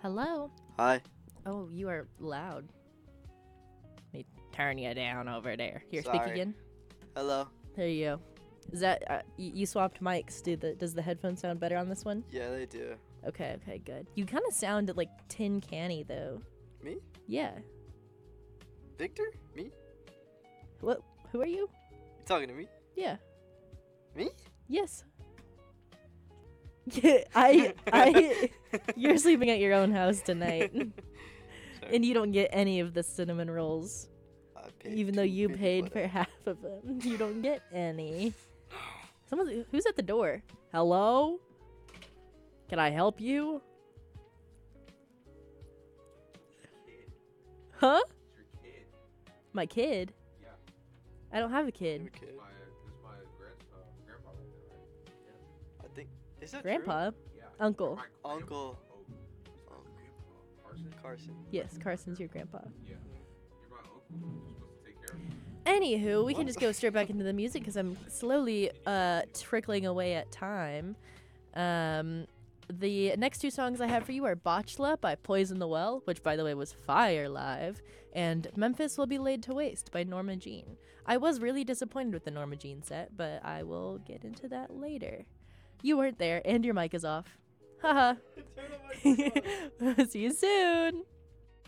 Hello? Hi. Oh, you are loud. Let me turn you down over there. Here, speak Sorry. again. Hello. There you go. Is that, you swapped mics. Does the headphone sound better on this one? Yeah, they do. Okay, good. You kind of sound like tin canny, though. Me? Yeah. Victor? Me? What? Who are you? You talking to me? Yeah. Me? Yes. Yeah, you're sleeping at your own house tonight. Sorry. And you don't get any of the cinnamon rolls. I paid Even though you $2.50 paid for for that. half of them. You don't get any. Who's at the door? Hello? Can I help you? Huh? It's your kid. My kid? Yeah. I don't have a You kid. have a kid? That's my grandpa right there, right? I think. Is that Grandpa? Yeah. Uncle. My Uncle. grandpa. Grandpa. Carson? true? Carson. Yes, Carson's your grandpa. Yeah. You're my uncle. You're supposed to take care of me. Anywho, we can just go straight back into the music because I'm slowly trickling away at time. The next two songs I have for you are Botchla by Poison the Well, which by the way was fire live, and Memphis Will Be Laid to Waste by Norma Jean. I was really disappointed with the Norma Jean set, but I will get into that later. You weren't there, and your mic is off. Haha. See you soon.